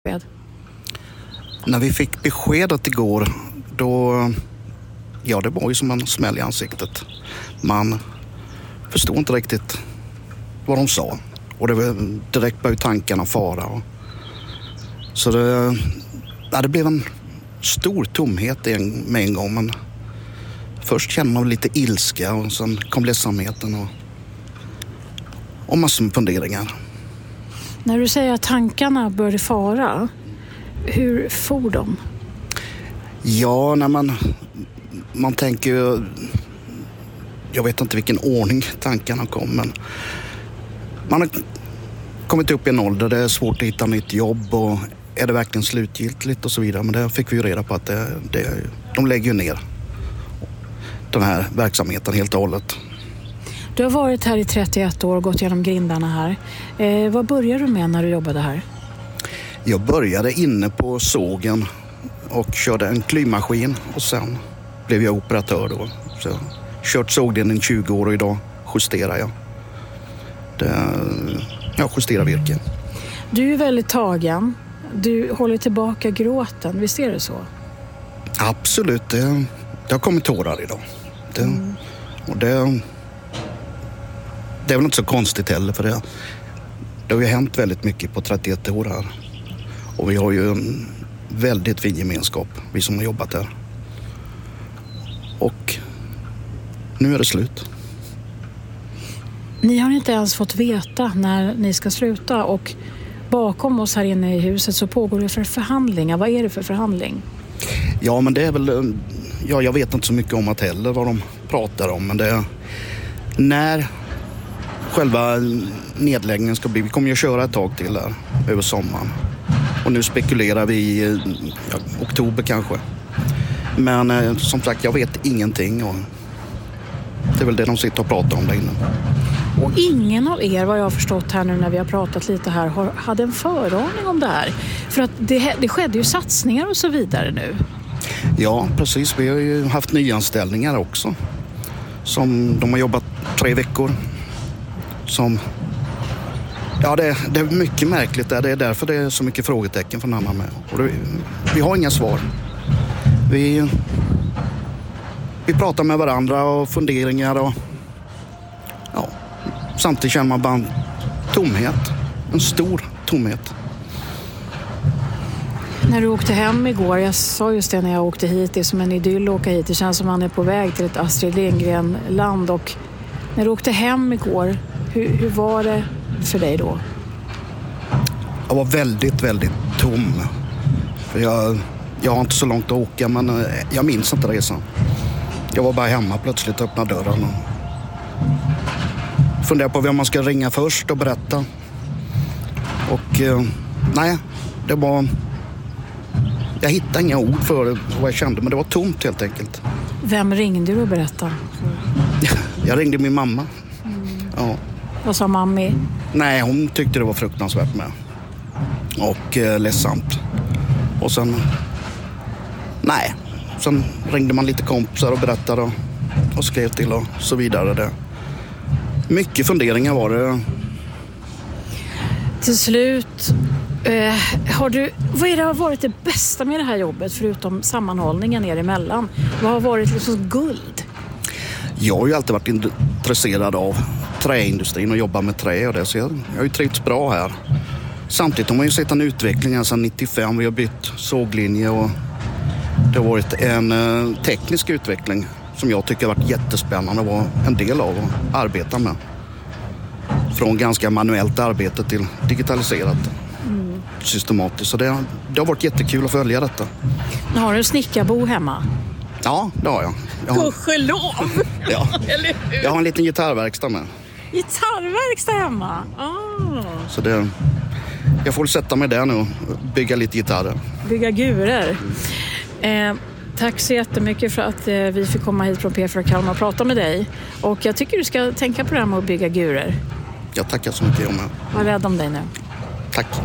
När vi fick beskedet igår, det var ju som en smäll i ansiktet. Man förstod inte riktigt vad de sa. Och det var direkt började tankarna fara. Så det blev en stor tomhet med en gång. Men först kände man lite ilska och sen kom ledsamheten och massor med funderingar. När du säger att tankarna började fara, hur for de? Ja, när man tänker, jag vet inte vilken ordning tankarna kom, men man har kommit upp i en ålder, det är svårt att hitta nytt jobb och är det verkligen slutgiltigt och så vidare. Men det fick vi ju reda på att de lägger ju ner den här verksamheten helt och hållet. Du har varit här i 31 år och gått genom grindarna här. Vad började du med när du jobbade här? Jag började inne på sågen och körde en klyvmaskin och sen blev jag operatör då. Så jag kört sågdelen i 20 år och idag justerar jag. Jag justerar virke. Du är väldigt tagen. Du håller tillbaka gråten. Visst är det så? Absolut. Det har kommit tårar idag. Och det är väl inte så konstigt heller, för det har ju hänt väldigt mycket på 31 år här. Och vi har ju en väldigt fin gemenskap, vi som har jobbat här. Och nu är det slut. Ni har inte ens fått veta när ni ska sluta, och bakom oss här inne i huset så pågår det för förhandlingar. Vad är det för förhandling? Ja, men det är väl... jag vet inte så mycket om att heller vad de pratar om, men det är när själva nedläggningen ska bli. Vi kommer ju att köra ett tag till där över sommaren. Och nu spekulerar vi i oktober kanske. Men som sagt, jag vet ingenting. Och det är väl det de sitter och pratar om där inne. Och ingen av er, vad jag har förstått här nu när vi har pratat lite här, hade en föraning om det här. För att det skedde ju satsningar och så vidare nu. Ja, precis. Vi har ju haft nyanställningar också. Som de har jobbat 3 veckor. Det är mycket märkligt där. Det är därför det är så mycket frågetecken från annan med. Och vi har inga svar. Vi pratar med varandra och funderingar och samtidigt känner man bara en tomhet. En stor tomhet. När du åkte hem igår, jag sa just det när jag åkte hit, det är som en idyll att åka hit. Det känns som man är på väg till ett Astrid Lindgren-land. Och när du åkte hem igår, hur var det för dig då? Jag var väldigt, väldigt tom. För jag har inte så långt att åka, men jag minns inte resan. Jag var bara hemma plötsligt och öppnade dörren och funderade på vem man ska ringa först och berätta. Och det var... Jag hittade inga ord för vad jag kände, men det var tomt helt enkelt. Vem ringde du och berättade? Jag ringde min mamma. Ja. Vad sa mammi? Nej, hon tyckte det var fruktansvärt med. Och ledsamt. Och sen ringde man lite kompisar och berättade och skrev till och så vidare. Mycket funderingar var det. Till slut, vad har varit det bästa med det här jobbet förutom sammanhållningen er emellan? Vad har varit liksom guld? Jag har ju alltid varit intresserad av träindustrin och jobba med trä och det, så jag har ju trivts bra här. Samtidigt har man ju sett en utveckling sedan 95. Vi har bytt såglinje och det har varit en teknisk utveckling som jag tycker har varit jättespännande att vara en del av och arbeta med. Från ganska manuellt arbete till digitaliserat systematiskt. Så det har varit jättekul att följa detta. Har du snickarbo hemma? Ja, det har jag. Gudskelov! Ja. Jag har en liten gitarrverkstad med. Gitarrverkstad hemma? Så jag får sätta mig där nu och bygga lite gitarrer. Bygga gurer. Tack så jättemycket för att vi fick komma hit från P4 Kalmar och prata med dig. Och jag tycker du ska tänka på det här med att bygga gurer. Jag tackar så mycket, Jonna. Var rädd om dig nu. Tack.